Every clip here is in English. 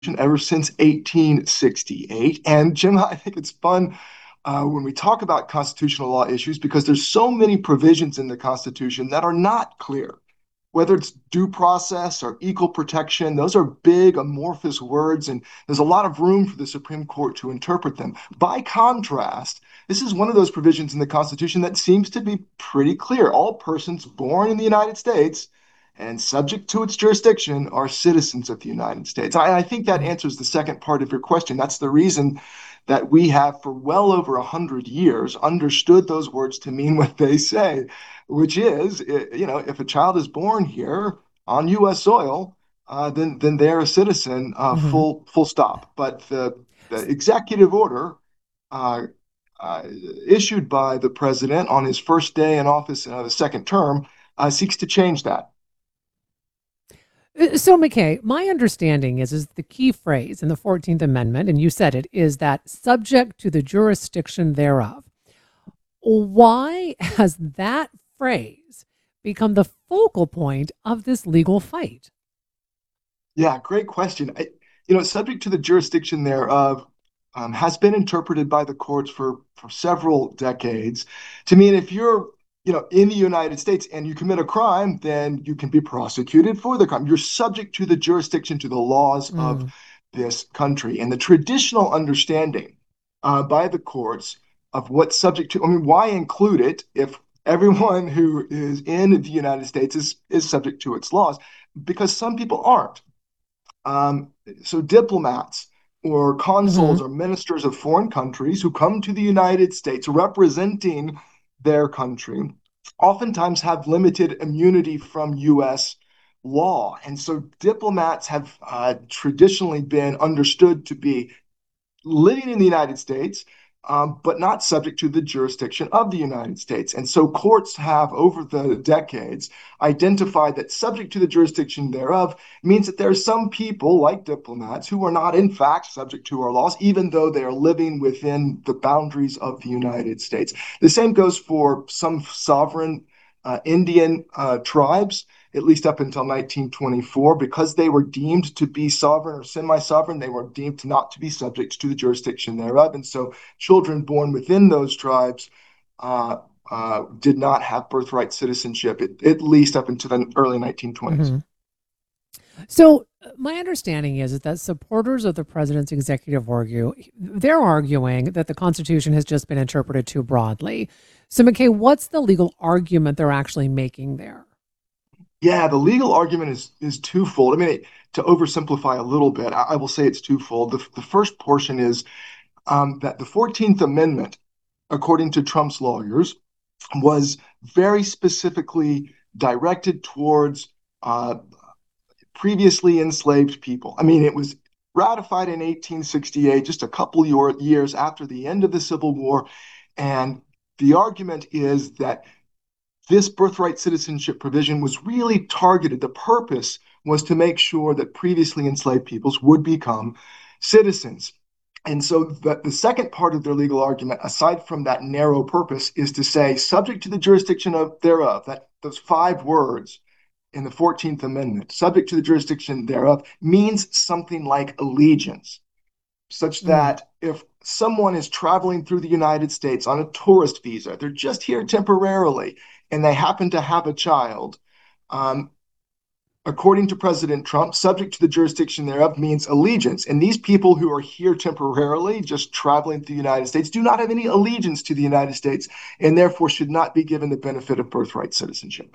ever since 1868. And Jim, I think it's fun when we talk about constitutional law issues because there's so many provisions in the Constitution that are not clear. Whether it's due process or equal protection, those are big, amorphous words, and there's a lot of room for the Supreme Court to interpret them. By contrast, this is one of those provisions in the Constitution that seems to be pretty clear. All persons born in the United States and subject to its jurisdiction are citizens of the United States. I think that answers the second part of your question. That's the reason that we have, for well over 100 years, understood those words to mean what they say, which is, if a child is born here on U.S. soil, then they're a citizen, Mm-hmm. full stop. But the executive order uh, uh, issued by the president on his first day in office, the second term, seeks to change that. So, McKay, my understanding is the key phrase in the 14th Amendment, and you said it, is that subject to the jurisdiction thereof. Why has that phrase become the focal point of this legal fight? Yeah, great question. Subject to the jurisdiction thereof has been interpreted by the courts for several decades to mean if you're, in the United States and you commit a crime, then you can be prosecuted for the crime. You're subject to the jurisdiction, to the laws of Mm. this country. And the traditional understanding by the courts of what's subject to, I mean, why include it if everyone who is in the United States is subject to its laws? Because some people aren't. Um, so diplomats or Hmm. consuls or ministers of foreign countries who come to the United States representing their country oftentimes have limited immunity from U.S. law. And so diplomats have traditionally been understood to be living in the United States, but not subject to the jurisdiction of the United States. And so courts have, over the decades, identified that subject to the jurisdiction thereof means that there are some people, like diplomats, who are not, in fact, subject to our laws, even though they are living within the boundaries of the United States. The same goes for some sovereign Indian tribes, at least up until 1924, because they were deemed to be sovereign or semi-sovereign, they were deemed not to be subject to the jurisdiction thereof. And so children born within those tribes did not have birthright citizenship, at least up until the early 1920s. Hmm. So, my understanding is that supporters of the president's executive order, they're arguing that the Constitution has just been interpreted too broadly. So, McKay, what's the legal argument they're actually making there? Yeah, the legal argument is twofold. I mean, to oversimplify a little bit, I will say it's twofold. The first portion is that the 14th Amendment, according to Trump's lawyers, was very specifically directed towards uh, previously enslaved people. I mean, it was ratified in 1868, just a couple years after the end of the Civil War. And the argument is that this birthright citizenship provision was really targeted. The purpose was to make sure that previously enslaved peoples would become citizens. And so the second part of their legal argument, aside from that narrow purpose, is to say, subject to the jurisdiction of thereof, that those 5 words in the 14th Amendment, subject to the jurisdiction thereof, means something like allegiance, such Mm. that if someone is traveling through the United States on a tourist visa, they're just here temporarily, and they happen to have a child, um, according to President Trump, subject to the jurisdiction thereof means allegiance. And these people who are here temporarily, just traveling through the United States, do not have any allegiance to the United States and therefore should not be given the benefit of birthright citizenship.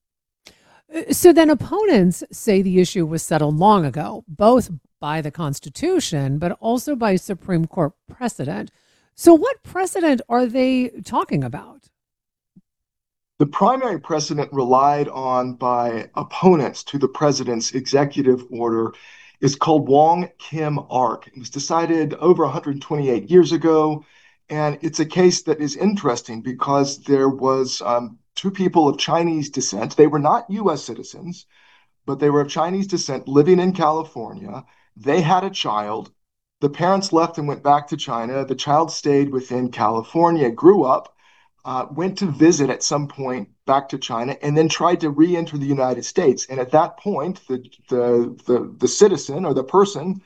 So then opponents say the issue was settled long ago, both by the Constitution, but also by Supreme Court precedent. So, what precedent are they talking about? The primary precedent relied on by opponents to the president's executive order is called Wong Kim Ark. It was decided over 128 years ago, and it's a case that is interesting because there was two people of Chinese descent. They were not U.S. citizens, but they were of Chinese descent living in California. They had a child. The parents left and went back to China. The child stayed within California, grew up, went to visit at some point back to China, and then tried to re-enter the United States. And at that point, the citizen or the person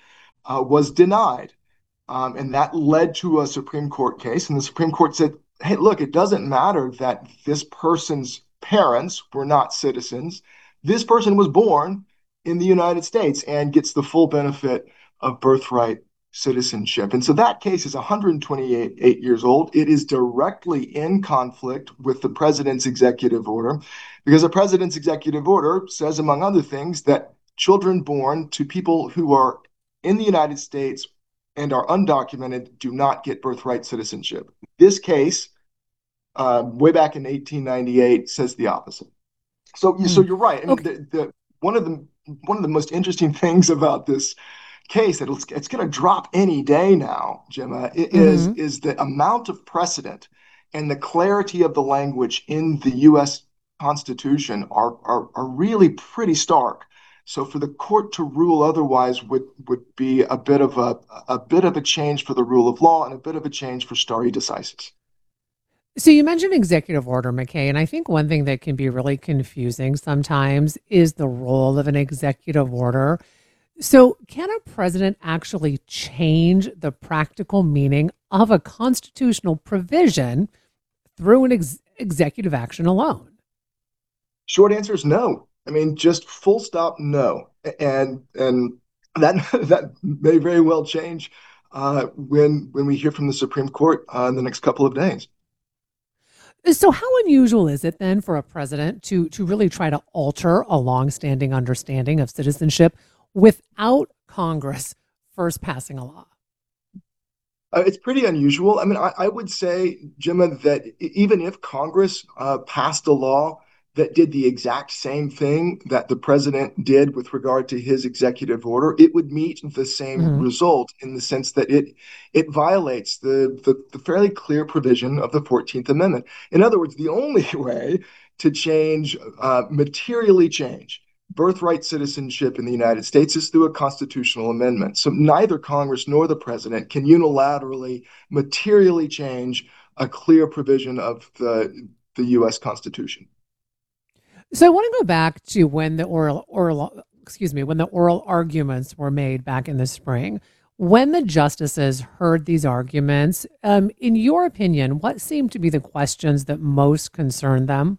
was denied. And that led to a Supreme Court case. And the Supreme Court said, hey, look, it doesn't matter that this person's parents were not citizens. This person was born in the United States and gets the full benefit of birthright citizenship. And so that case is 128 years old. It is directly in conflict with the president's executive order because the president's executive order says, among other things, that children born to people who are in the United States and are undocumented do not get birthright citizenship. This case, way back in 1898, says the opposite. So Mm. you're right. I mean, Okay. one of the most interesting things about this case that it's going to drop any day now, Gemma, Hmm. is the amount of precedent and the clarity of the language in the U.S. Constitution are really pretty stark. So for the court to rule otherwise would be a bit of a change for the rule of law and a bit of a change for stare decisis. So you mentioned executive order, McKay, and I think one thing that can be really confusing sometimes is the role of an executive order. So, can a president actually change the practical meaning of a constitutional provision through an executive action alone? Short answer is no. I mean, just full stop, no. And that that may very well change when we hear from the Supreme Court in the next couple of days. So, how unusual is it then for a president to really try to alter a longstanding understanding of citizenship without Congress first passing a law? It's pretty unusual. I mean, I would say, Gemma, that even if Congress passed a law that did the exact same thing that the president did with regard to his executive order, it would meet the same Hmm. result in the sense that it violates the fairly clear provision of the 14th Amendment. In other words, the only way to materially change birthright citizenship in the United States is through a constitutional amendment. So neither Congress nor the president can unilaterally, materially change a clear provision of the U.S. Constitution. So I want to go back to when the when the oral arguments were made back in the spring. When the justices heard these arguments, in your opinion, what seemed to be the questions that most concerned them?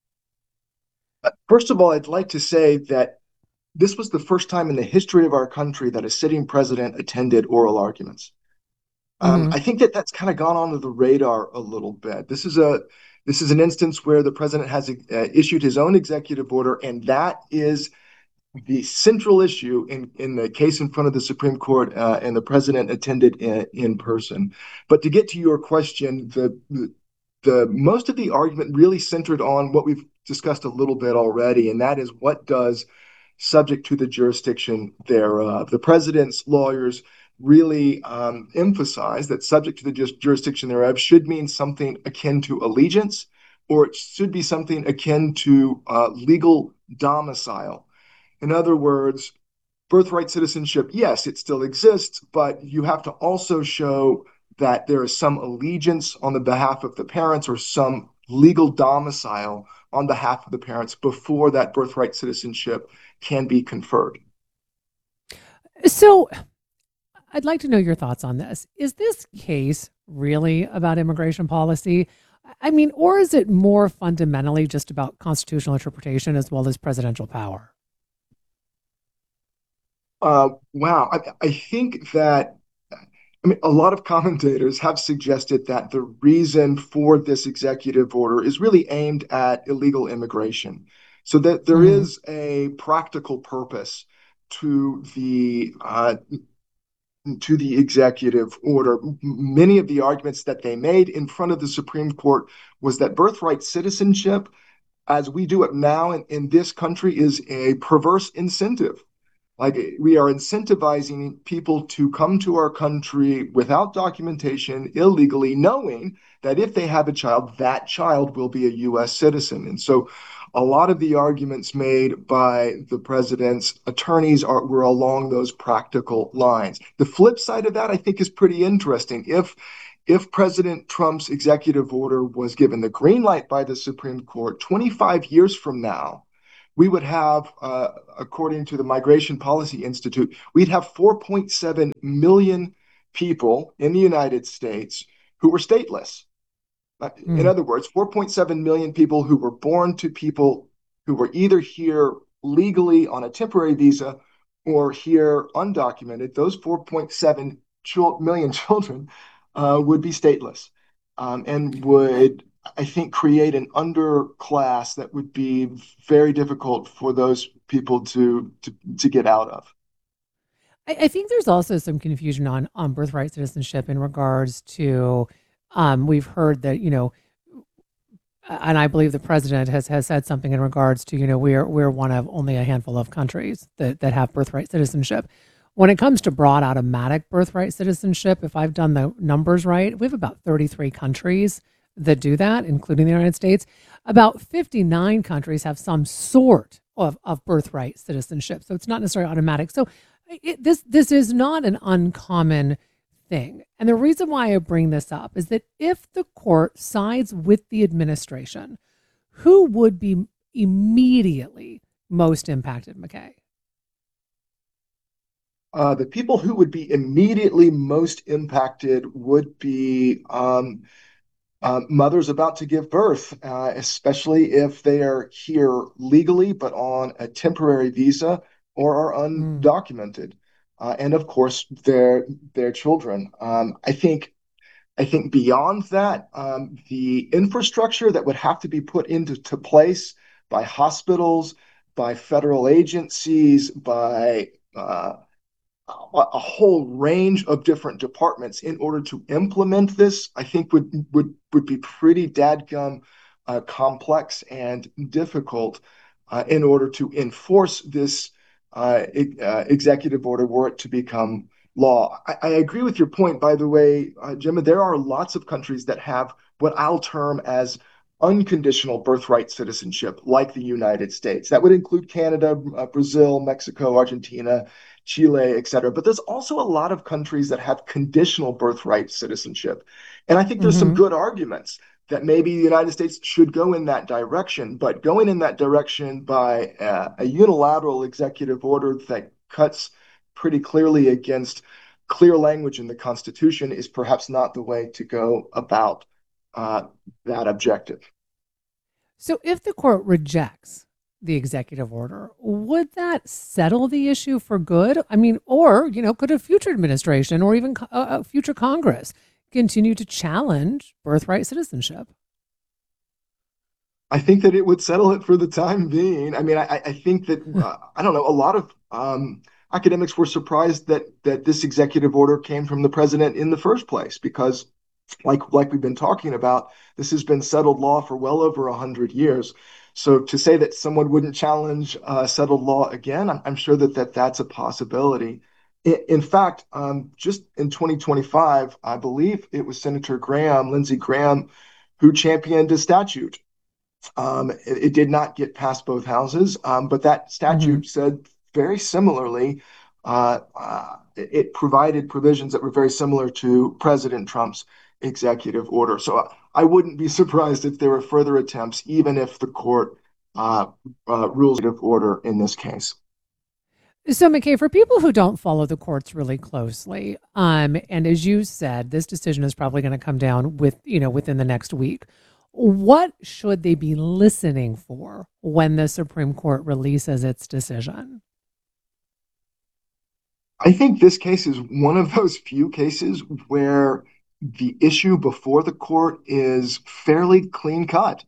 First of all, I'd like to say that this was the first time in the history of our country that a sitting president attended oral arguments. Hmm. I think that that's kind of gone under the radar a little bit. This is an instance where the president has issued his own executive order, and that is the central issue in the case in front of the Supreme Court, and the president attended in person. But to get to your question, the most of the argument really centered on what we've discussed a little bit already, and that is what does subject to the jurisdiction thereof. The president's lawyers really emphasize that subject to the jurisdiction thereof should mean something akin to allegiance, or it should be something akin to legal domicile. In other words, birthright citizenship, yes, it still exists, but you have to also show that there is some allegiance on the behalf of the parents or some legal domicile on behalf of the parents before that birthright citizenship can be conferred. So I'd like to know your thoughts on this. Is this case really about immigration policy? I mean, or is it more fundamentally just about constitutional interpretation as well as presidential power? Wow. I think that, I mean, a lot of commentators have suggested that the reason for this executive order is really aimed at illegal immigration, so that there Hmm. is a practical purpose to the executive order. Many of the arguments that they made in front of the Supreme Court was that birthright citizenship, as we do it now in this country, is a perverse incentive. Like, we are incentivizing people to come to our country without documentation illegally, knowing that if they have a child, that child will be a US citizen. And so a lot of the arguments made by the president's attorneys were along those practical lines. The flip side of that, I think, is pretty interesting. If President Trump's executive order was given the green light by the Supreme Court 25 years from now, we would have, according to the Migration Policy Institute, we'd have 4.7 million people in the United States who were stateless. In Mm. other words, 4.7 million people who were born to people who were either here legally on a temporary visa or here undocumented. Those 4.7 million children would be stateless, and would, I think, create an underclass that would be very difficult for those people to get out of. I think there's also some confusion on birthright citizenship in regards to, we've heard that, and I believe the president has said something in regards to, we're one of only a handful of countries that have birthright citizenship. When it comes to broad automatic birthright citizenship, if I've done the numbers right, we have about 33 countries that do that, including the United States. About 59 countries have some sort of birthright citizenship. So it's not necessarily automatic. So this is not an uncommon thing. And the reason why I bring this up is that if the court sides with the administration, who would be immediately most impacted, McKay? The people who would be immediately most impacted would be mothers about to give birth, especially if they are here legally but on a temporary visa or are Mm. undocumented, and of course their children. I think beyond that, the infrastructure that would have to be put into to place by hospitals, by federal agencies, by a whole range of different departments in order to implement this, I think would be pretty dadgum complex and difficult in order to enforce this executive order were it to become law. I agree with your point, by the way, Gemma. There are lots of countries that have what I'll term as unconditional birthright citizenship, like the United States. That would include Canada, Brazil, Mexico, Argentina, Chile, et cetera. But there's also a lot of countries that have conditional birthright citizenship. And I think there's some Mm-hmm. good arguments that maybe the United States should go in that direction. But going in that direction by a unilateral executive order that cuts pretty clearly against clear language in the Constitution is perhaps not the way to go about uh, that objective. So if the court rejects the executive order, would that settle the issue for good? I mean, or, could a future administration or even a future Congress continue to challenge birthright citizenship? I think that it would settle it for the time being. I mean, I think that I don't know. A lot of academics were surprised that this executive order came from the president in the first place, because, like we've been talking about, this has been settled law for well over 100 years. So to say that someone wouldn't challenge settled law again, I'm sure that's a possibility. In fact, just in 2025, I believe it was Senator Graham, Lindsey Graham, who championed a statute. It did not get past both houses, but that Mm-hmm. statute said very similarly. It provided provisions that were very similar to President Trump's executive order. So I wouldn't be surprised if there were further attempts, even if the court rules of order in this case. So, McKay, for people who don't follow the courts really closely, and as you said, this decision is probably going to come down within the next week. What should they be listening for when the Supreme Court releases its decision? I think this case is one of those few cases where the issue before the court is fairly clean cut.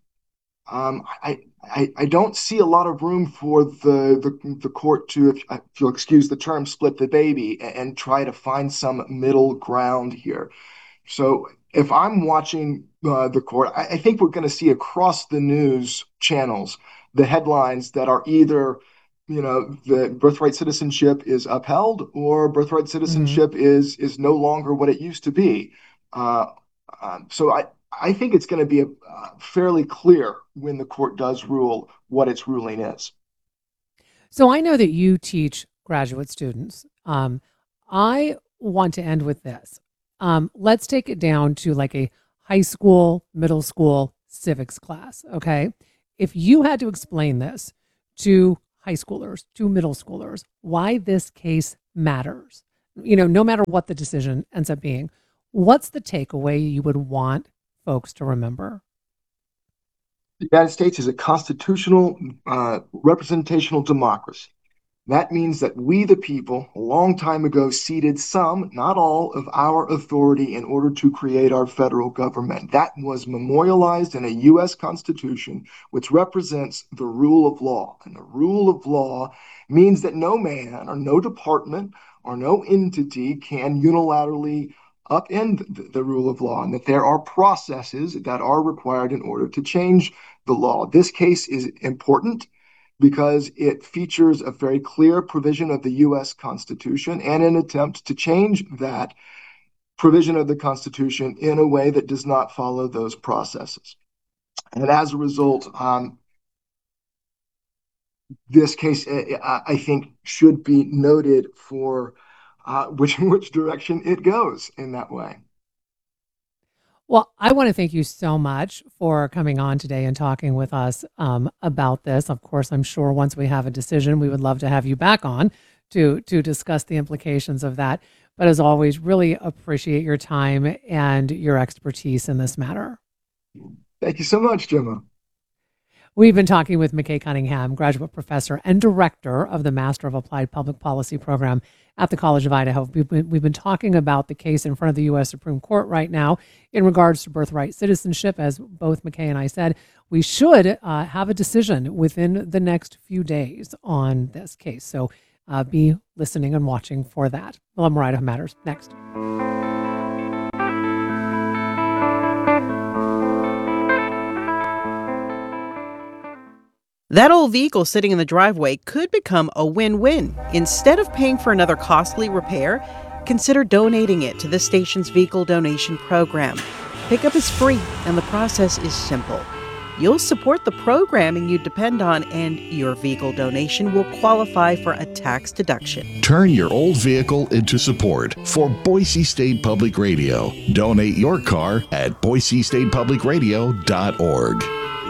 I don't see a lot of room for the court to, if you'll excuse the term, split the baby and try to find some middle ground here. So if I'm watching the court, I think we're going to see across the news channels the headlines that are either, the birthright citizenship is upheld or birthright Mm-hmm. citizenship is no longer what it used to be. Uh, so I think it's going to be fairly clear when the court does rule what its ruling is. So I know that you teach graduate students. I want to end with this. Let's take it down to like a high school, middle school civics class. Okay. If you had to explain this to high schoolers, to middle schoolers, why this case matters. No matter what the decision ends up being, what's the takeaway you would want folks to remember? The United States is a constitutional, representational democracy. That means that we, the people, a long time ago, ceded some, not all, of our authority in order to create our federal government. That was memorialized in a U.S. Constitution, which represents the rule of law. And the rule of law means that no man or no department or no entity can unilaterally upend the rule of law, and that there are processes that are required in order to change the law. This case is important because it features a very clear provision of the U.S. Constitution and an attempt to change that provision of the Constitution in a way that does not follow those processes. And as a result, this case, I think, should be noted for which direction it goes in that way. Well, I want to thank you so much for coming on today and talking with us about this. Of course, I'm sure once we have a decision, we would love to have you back on to discuss the implications of that. But as always, really appreciate your time and your expertise in this matter. Thank you so much, Gemma. We've been talking with McKay Cunningham, graduate professor and director of the Master of Applied Public Policy program at the College of Idaho. We've been talking about the case in front of the U.S. Supreme Court right now in regards to birthright citizenship. As both McKay and I said, we should have a decision within the next few days on this case. So be listening and watching for that. Well, more Idaho Matters next. That old vehicle sitting in the driveway could become a win-win. Instead of paying for another costly repair, consider donating it to the station's vehicle donation program. Pickup is free and the process is simple. You'll support the programming you depend on, and your vehicle donation will qualify for a tax deduction. Turn your old vehicle into support for Boise State Public Radio. Donate your car at boisestatepublicradio.org.